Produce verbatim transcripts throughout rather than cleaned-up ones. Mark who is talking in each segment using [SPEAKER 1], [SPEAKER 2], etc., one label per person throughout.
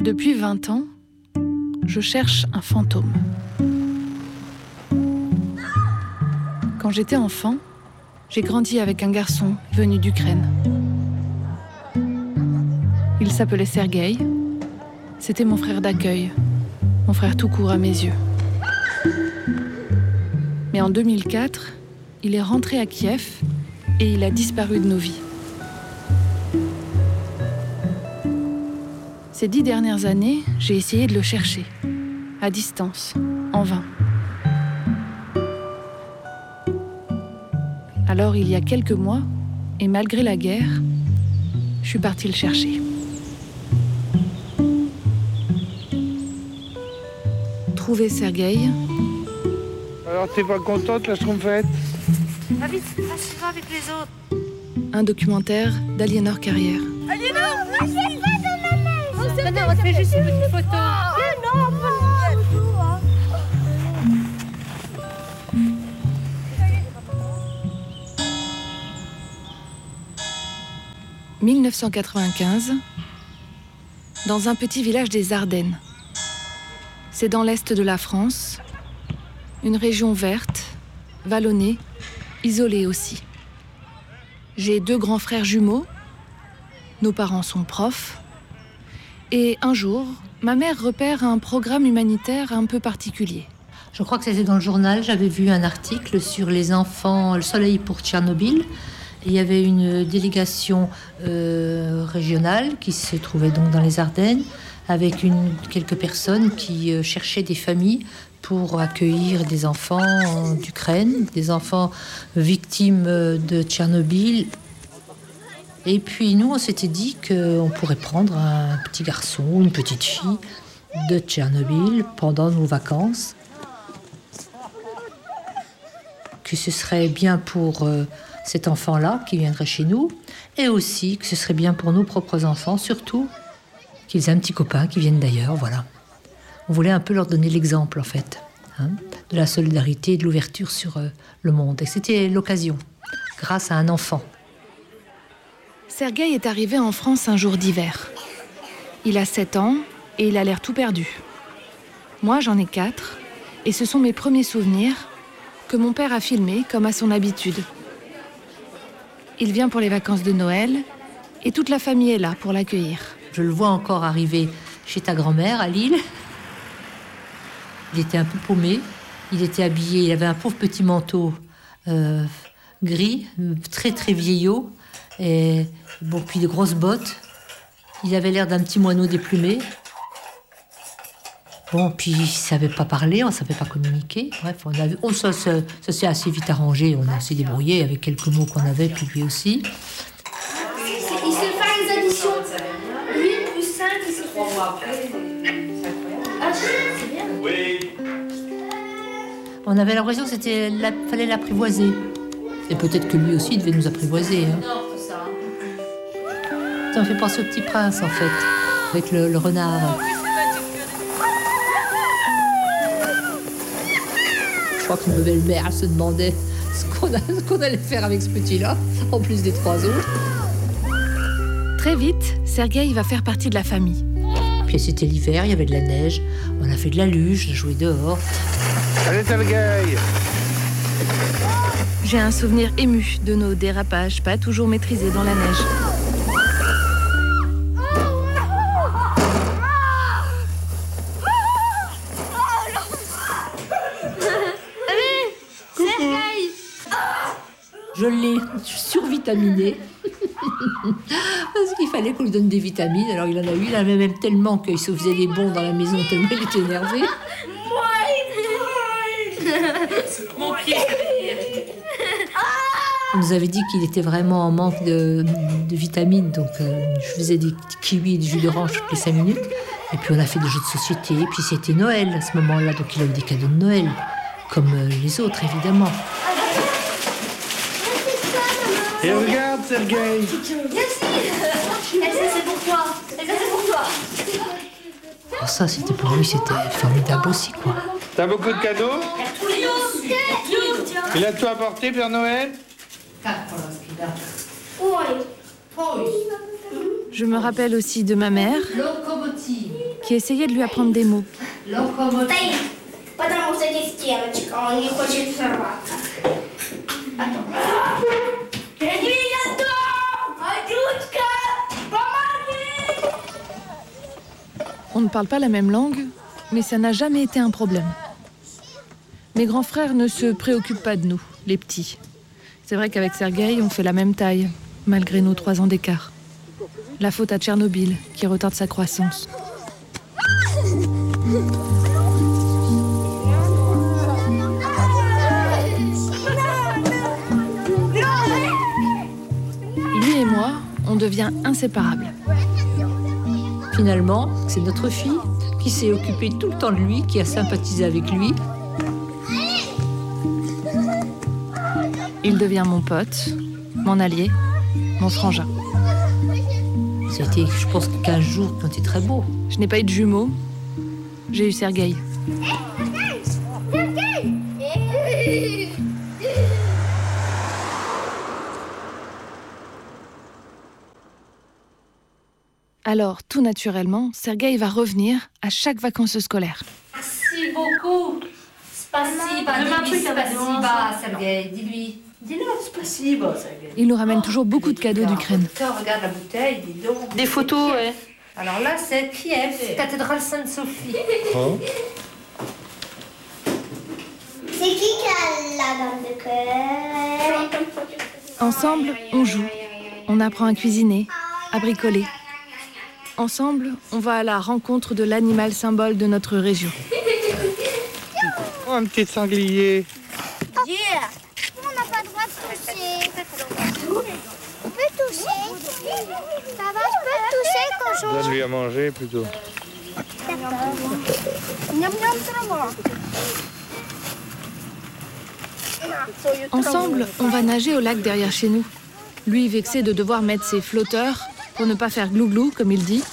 [SPEAKER 1] Depuis vingt ans, je cherche un fantôme. Quand j'étais enfant, j'ai grandi avec un garçon venu d'Ukraine. Il s'appelait Sergueï. C'était mon frère d'accueil, mon frère tout court à mes yeux. Mais en deux mille quatre, il est rentré à Kiev et il a disparu de nos vies. Ces dix dernières années, j'ai essayé de le chercher, à distance, en vain. Alors, il y a quelques mois, et malgré la guerre, je suis partie le chercher. Trouver Sergueï.
[SPEAKER 2] Alors, t'es pas contente, la schtroumpfette ?
[SPEAKER 3] Va vite, vas-y, va avec les autres.
[SPEAKER 1] Un documentaire d'Aliénor Carrière.
[SPEAKER 3] Aliénor, moi, je vais pas dans ma main. Non, non, on fait juste une petite photo. Ah, non, on peut le tout, hein.
[SPEAKER 1] dix-neuf cent quatre-vingt-quinze, dans un petit village des Ardennes. C'est dans l'est de la France, une région verte, vallonnée, isolée aussi. J'ai deux grands frères jumeaux, nos parents sont profs, et un jour, ma mère repère un programme humanitaire un peu particulier.
[SPEAKER 4] Je crois que c'était dans le journal, j'avais vu un article sur les enfants, le soleil pour Tchernobyl. Il y avait une délégation euh, régionale qui se trouvait donc dans les Ardennes, avec une, quelques personnes qui euh, cherchaient des familles pour accueillir des enfants d'Ukraine, des enfants victimes de Tchernobyl. Et puis nous, on s'était dit qu'on pourrait prendre un petit garçon ou une petite fille de Tchernobyl pendant nos vacances. Que ce serait bien pour euh, cet enfant-là qui viendrait chez nous, et aussi que ce serait bien pour nos propres enfants, surtout qu'ils aient un petit copain qui vienne d'ailleurs, voilà. On voulait un peu leur donner l'exemple, en fait, hein, de la solidarité et de l'ouverture sur euh, le monde. Et c'était l'occasion, grâce à un enfant.
[SPEAKER 1] Sergueï est arrivé en France un jour d'hiver. Il a sept ans et il a l'air tout perdu. Moi, j'en ai quatre, et ce sont mes premiers souvenirs que mon père a filmés comme à son habitude. Il vient pour les vacances de Noël et toute la famille est là pour l'accueillir.
[SPEAKER 4] Je le vois encore arriver chez ta grand-mère à Lille. Il était un peu paumé, il était habillé, il avait un pauvre petit manteau euh, gris, très très vieillot, et bon, puis de grosses bottes. Il avait l'air d'un petit moineau déplumé. Bon, puis il ne savait pas parler, on ne savait pas communiquer. Bref, on avait, oh, ça, ça, ça s'est assez vite arrangé. On s'est débrouillé avec quelques mots qu'on avait, puis lui aussi.
[SPEAKER 3] Il sait faire les additions. huit plus cinq, il sait faire. Ah, c'est bien.
[SPEAKER 2] Oui.
[SPEAKER 4] On avait l'impression qu'il fallait l'apprivoiser. Et peut-être que lui aussi il devait nous apprivoiser. Hein. Ça me fait penser au Petit Prince, en fait, avec le, le renard. Je crois qu'une belle-mère se demandait ce qu'on, a, ce qu'on allait faire avec ce petit-là, en plus des trois autres.
[SPEAKER 1] Très vite, Sergueï va faire partie de la famille.
[SPEAKER 4] Puis c'était l'hiver, il y avait de la neige, on a fait de la luge, on a joué dehors.
[SPEAKER 2] Allez, Sergueï.
[SPEAKER 1] J'ai un souvenir ému de nos dérapages pas toujours maîtrisés dans la neige.
[SPEAKER 4] Je l'ai survitaminé. Parce qu'il fallait qu'on lui donne des vitamines. Alors il en a eu, il en avait même tellement qu'il se faisait des bonds dans la maison, tellement il était énervé.
[SPEAKER 3] Mon pied.
[SPEAKER 4] On nous avait dit qu'il était vraiment en manque de, de vitamines, donc euh, je faisais des kiwis et des jus d'orange toutes les cinq minutes. Et puis on a fait des jeux de société, et puis c'était Noël à ce moment-là, donc il a eu des cadeaux de Noël, comme euh, les autres évidemment.
[SPEAKER 2] Et regarde, Sergueï.
[SPEAKER 3] Merci. Et ça, c'est pour toi. Et ça, c'est pour toi.
[SPEAKER 4] Alors ça, c'était pour lui, c'était formidable aussi, quoi.
[SPEAKER 2] T'as beaucoup de cadeaux? Il a tout apporté, Père Noël?
[SPEAKER 1] Je me rappelle aussi de ma mère, qui essayait de lui apprendre des mots.
[SPEAKER 3] Stai, потому что здесь девочка, он не хочет взорваться.
[SPEAKER 1] On ne parle pas la même langue, mais ça n'a jamais été un problème. Mes grands frères ne se préoccupent pas de nous, les petits. C'est vrai qu'avec Sergueï, on fait la même taille, malgré nos trois ans d'écart. La faute à Tchernobyl, qui retarde sa croissance. Lui et moi, on devient inséparables.
[SPEAKER 4] Finalement, c'est notre fille qui s'est occupée tout le temps de lui, qui a sympathisé avec lui.
[SPEAKER 1] Il devient mon pote, mon allié, mon frangin.
[SPEAKER 4] Ça a été, je pense, quinze jours qui ont été très beaux.
[SPEAKER 1] Je n'ai pas eu de jumeaux, j'ai eu Sergueï. Alors, tout naturellement, Sergueï va revenir à chaque vacances scolaires.
[SPEAKER 4] Merci beaucoup. Spasiba, dis-lui spasiba, Sergueï, dis-lui. Dis-lui spasiba, Sergueï.
[SPEAKER 1] Il nous ramène toujours beaucoup de cadeaux d'Ukraine.
[SPEAKER 4] Regarde la bouteille, dis donc.
[SPEAKER 1] Des photos, ouais.
[SPEAKER 4] Alors là, c'est Kiev, cathédrale Sainte-Sophie.
[SPEAKER 2] Oh.
[SPEAKER 3] C'est qui qui a la dame de cœur?
[SPEAKER 1] Ensemble, on joue. On apprend à cuisiner, à bricoler. Ensemble, on va à la rencontre de l'animal symbole de notre région.
[SPEAKER 2] Oh, un petit sanglier.
[SPEAKER 3] Yeah. On n'a pas le droit de toucher. On peut toucher. Ça va, je peux toucher quand je...
[SPEAKER 2] Donne-lui à manger plutôt.
[SPEAKER 3] Miam, miam, ça va.
[SPEAKER 1] Ensemble, on va nager au lac derrière chez nous. Lui vexé de devoir mettre ses flotteurs pour ne pas faire glouglou, comme il dit.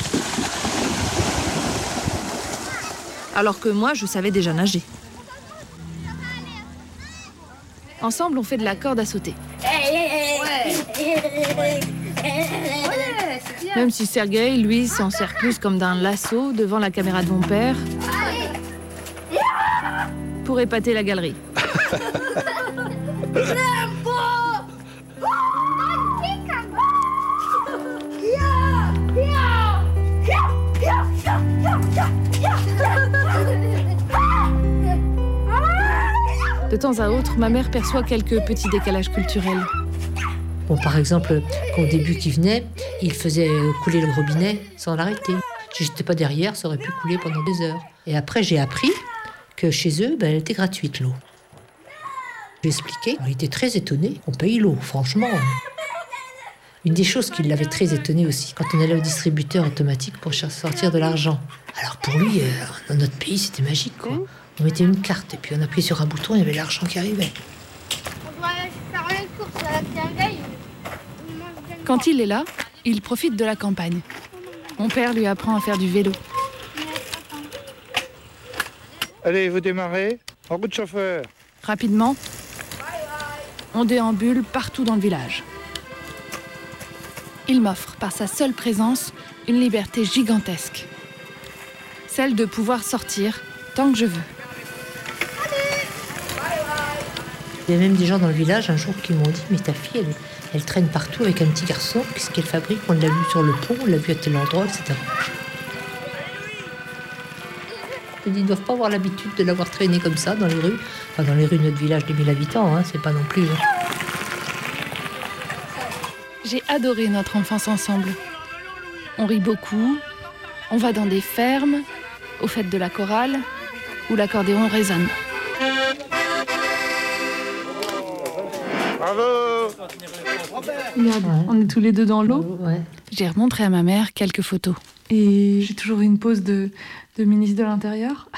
[SPEAKER 1] Alors que moi, je savais déjà nager. Ensemble, on fait de la corde à sauter. Même si Sergueï, lui, s'en sert plus comme d'un lasso devant la caméra de mon père pour épater la galerie. De temps à autre, ma mère perçoit quelques petits décalages culturels.
[SPEAKER 4] Bon, par exemple, au début qu'il venait, il faisait couler le robinet sans l'arrêter. Si j'étais pas derrière, ça aurait pu couler pendant des heures. Et après, j'ai appris que chez eux, ben, elle était gratuite, l'eau. J'ai expliqué, il était très étonné qu'on paye l'eau, franchement. Une des choses qui l'avait très étonné aussi, quand on allait au distributeur automatique pour sortir de l'argent. Alors pour lui, euh, dans notre pays, c'était magique, quoi. On mettait une carte et puis on appuyait sur un bouton, il y avait l'argent qui arrivait.
[SPEAKER 3] On doit faire une course à la Sergueï.
[SPEAKER 1] Quand il est là, il profite de la campagne. Mon père lui apprend à faire du vélo.
[SPEAKER 2] Allez, vous démarrez. En route, chauffeur.
[SPEAKER 1] Rapidement, on déambule partout dans le village. Il m'offre, par sa seule présence, une liberté gigantesque. Celle de pouvoir sortir tant que je veux.
[SPEAKER 4] Il y a même des gens dans le village un jour qui m'ont dit « Mais ta fille, elle, elle traîne partout avec un petit garçon. Qu'est-ce qu'elle fabrique? On l'a vu sur le pont, on l'a vu à tel endroit, et cetera » Ils ne doivent pas avoir l'habitude de l'avoir traînée comme ça dans les rues. Enfin, dans les rues de notre village de mille habitants, hein, c'est pas non plus... Hein.
[SPEAKER 1] J'ai adoré notre enfance ensemble. On rit beaucoup, on va dans des fermes, aux fêtes de la chorale, où l'accordéon résonne.
[SPEAKER 2] Bravo!
[SPEAKER 1] Regarde, on est tous les deux dans l'eau.
[SPEAKER 4] Ouais.
[SPEAKER 1] J'ai remontré à ma mère quelques photos. Et j'ai toujours une pose de, de ministre de l'Intérieur.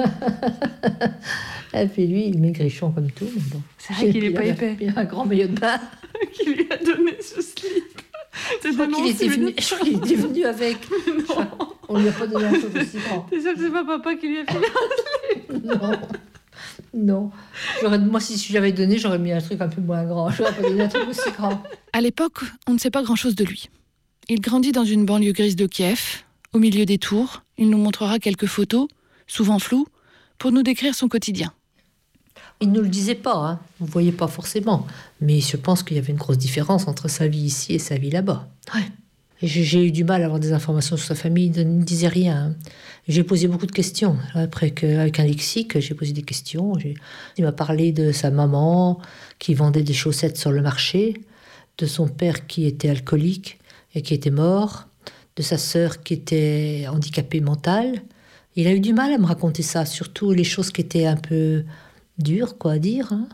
[SPEAKER 4] Et puis lui, il est maigrichon comme tout. Mais bon.
[SPEAKER 1] C'est vrai qu'il est pas épais.
[SPEAKER 4] Il a un grand maillot de bain.
[SPEAKER 1] Qui lui a donné ce slip.
[SPEAKER 4] Je crois qu'il était venu, je crois qu'il était venu avec.
[SPEAKER 1] Non.
[SPEAKER 4] On lui a pas donné un truc aussi grand.
[SPEAKER 1] T'es sûr que c'est pas papa qui lui a filé un slip?
[SPEAKER 4] Non. Non. J'aurais, moi, si j'avais donné, j'aurais mis un truc un peu moins grand. Je n'aurais pas donné un truc aussi grand.
[SPEAKER 1] À l'époque, on ne sait pas grand-chose de lui. Il grandit dans une banlieue grise de Kiev, Au milieu des tours, il nous montrera quelques photos, souvent floues, pour nous décrire son quotidien.
[SPEAKER 4] Il ne le disait pas, hein. On ne voyait pas forcément. Mais je pense qu'il y avait une grosse différence entre sa vie ici et sa vie là-bas. Ouais. Et j'ai, j'ai eu du mal à avoir des informations sur sa famille, il ne disait rien. Hein. J'ai posé beaucoup de questions. Après, que, avec un lexique, j'ai posé des questions. J'ai... Il m'a parlé de sa maman qui vendait des chaussettes sur le marché, de son père qui était alcoolique et qui était mort, de sa sœur qui était handicapée mentale. Il a eu du mal à me raconter ça, surtout les choses qui étaient un peu dures, quoi, à dire. Hein.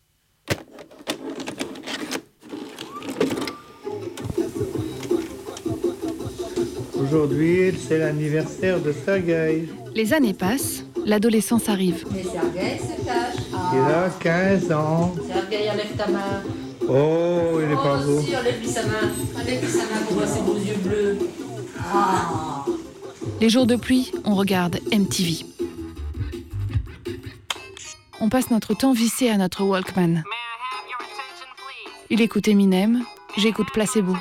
[SPEAKER 2] Aujourd'hui, c'est l'anniversaire de Sergueï.
[SPEAKER 1] Les années passent, l'adolescence arrive.
[SPEAKER 4] Mais Sergueï se cache. Ah.
[SPEAKER 2] Il a quinze ans.
[SPEAKER 4] Sergueï, enlève ta main.
[SPEAKER 2] Oh, il est pas beau.
[SPEAKER 4] Oh, si, enlève-lui sa main. Enlève-lui sa main pour voir ses beaux yeux bleus. Ah.
[SPEAKER 1] Les jours de pluie, on regarde M T V. On passe notre temps vissé à notre Walkman. Il écoute Eminem, j'écoute Placebo.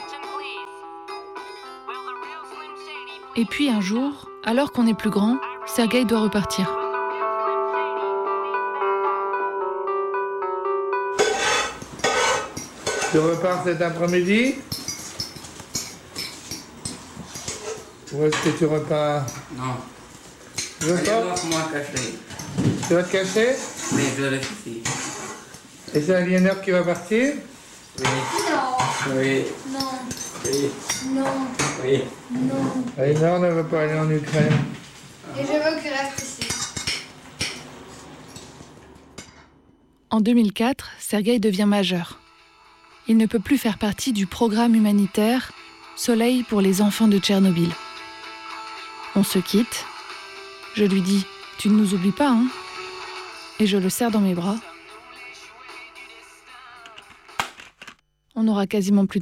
[SPEAKER 1] Et puis un jour, alors qu'on est plus grand, Sergueï doit repartir.
[SPEAKER 2] Tu repars cet après-midi? Où est-ce que tu repars?
[SPEAKER 5] Non.
[SPEAKER 2] Tu veux pas?
[SPEAKER 5] Laisse-moi cacher.
[SPEAKER 2] Tu vas te cacher?
[SPEAKER 5] Mais je reste ici.
[SPEAKER 2] Et c'est Aliénor qui va partir?
[SPEAKER 5] Oui. Oui.
[SPEAKER 3] Non,
[SPEAKER 5] Oui.
[SPEAKER 3] non,
[SPEAKER 5] Oui.
[SPEAKER 3] non.
[SPEAKER 2] Aliénor ne veut pas aller en Ukraine.
[SPEAKER 3] Et je veux qu'il reste ici.
[SPEAKER 1] En deux mille quatre, Sergueï devient majeur. Il ne peut plus faire partie du programme humanitaire Soleil pour les enfants de Tchernobyl. On se quitte. Je lui dis « Tu ne nous oublies pas, hein ?» Et je le serre dans mes bras. On n'aura quasiment plus